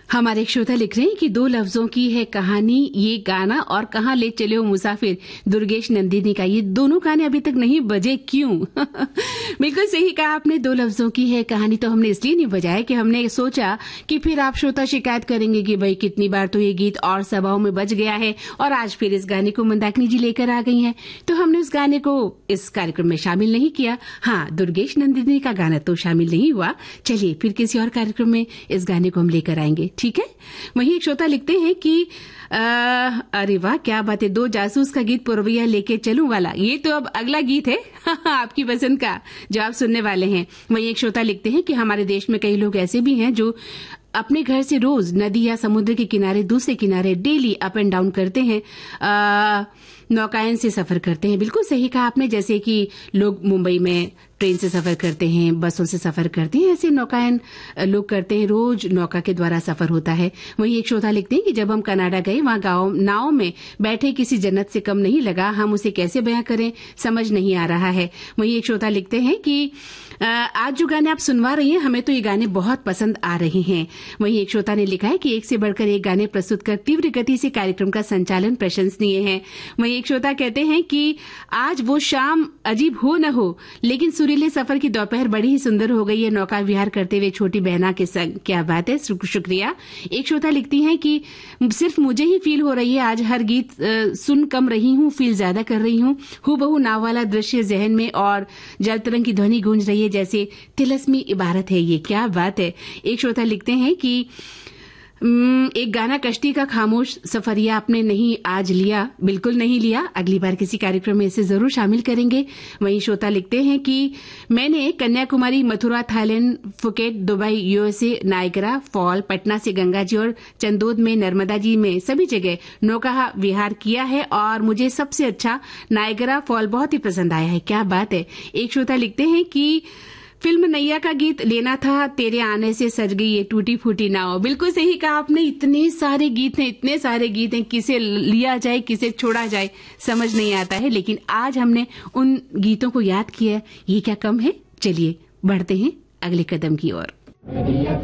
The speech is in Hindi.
हमारे एक श्रोता लिख रहे हैं कि 2 लफ्जों की है कहानी ये गाना और कहाँ ले चले हो मुसाफिर दुर्गेश नंदिनी का। ये दोनों गाने अभी तक नहीं बजे, क्यों? बिल्कुल सही कहा आपने, 2 लफ्जों की है कहानी तो हमने इसलिए नहीं बजाया कि हमने सोचा कि फिर आप श्रोता शिकायत करेंगे कि भाई कितनी बार तो ये गीत और सभाओं में बज गया है और आज फिर इस गाने को मंदाकिनी जी लेकर आ गई हैं, तो हमने उस गाने को इस कार्यक्रम में शामिल नहीं किया। हाँ, दुर्गेश नंदिनी का गाना तो शामिल नहीं हुआ। चलिए फिर किसी और कार्यक्रम में इस गाने को हम लेकर आएंगे, ठीक है। वहीं एक श्रोता लिखते हैं कि अरे वाह क्या बात है, 2 जासूस का गीत पुरवैया लेके चलूं वाला, ये तो अब अगला गीत है आपकी पसंद का जो आप सुनने वाले हैं। वहीं एक श्रोता लिखते हैं कि हमारे देश में कई लोग ऐसे भी हैं जो अपने घर से रोज नदी या समुद्र के किनारे दूसरे किनारे डेली अप एंड डाउन करते हैं, नौकायन से सफर करते हैं। बिल्कुल सही कहा आपने, जैसे कि लोग मुंबई में ट्रेन से सफर करते हैं, बसों से सफर करते हैं, ऐसे नौकायन लोग करते हैं, रोज नौका के द्वारा सफर होता है। वहीं एक श्रोता लिखते हैं कि जब हम कनाडा गए वहां गांव नाव में बैठे किसी जन्नत से कम नहीं लगा, हम उसे कैसे बयां करें समझ नहीं आ रहा है। वहीं एक श्रोता लिखते हैं कि आज जो गाने आप सुनवा रही हैं हमें तो ये गाने बहुत पसंद आ रहे हैं। वहीं एक श्रोता ने लिखा है कि एक से बढ़कर एक गाने प्रस्तुत कर तीव्र गति से कार्यक्रम का संचालन प्रशंसनीय है। वहीं एक श्रोता कहते हैं कि आज वो शाम अजीब हो न हो लेकिन सुरीले सफर की दोपहर बड़ी ही सुंदर हो गई है नौका विहार करते हुए छोटी बहना के संग। क्या बात है, शुक्रिया। एक श्रोता लिखती हैं कि सिर्फ मुझे ही फील हो रही है, आज हर गीत सुन कम रही हूँ, फील ज्यादा कर रही हूँ। हूबहू नाव वाला दृश्य जहन में और जल तरंग की ध्वनि गूंज रही है जैसे तिलस्मी इबारत है ये। क्या बात है। एक श्रोता लिखते हैं कि एक गाना कश्ती का खामोश सफरिया आपने नहीं आज लिया, बिल्कुल नहीं लिया, अगली बार किसी कार्यक्रम में इसे जरूर शामिल करेंगे। वहीं श्रोता लिखते हैं कि मैंने Kanyakumari, Mathura Thailand, Phuket, Dubai, USA, Niagara fall, Patna से गंगा जी और चंदोद में, नर्मदा जी में सभी जगह नौका विहार किया है और मुझे सबसे अच्छा नायगरा फॉल बहुत ही पसंद आया है। क्या बात है। एक श्रोता लिखते हैं कि फिल्म नैया का गीत लेना था, तेरे आने से सज गई ये टूटी फूटी नाव। बिल्कुल सही कहा आपने, इतने सारे गीत हैं, किसे लिया जाए किसे छोड़ा जाए समझ नहीं आता है, लेकिन आज हमने उन गीतों को याद किया, ये क्या कम है। चलिए बढ़ते हैं अगले कदम की ओर।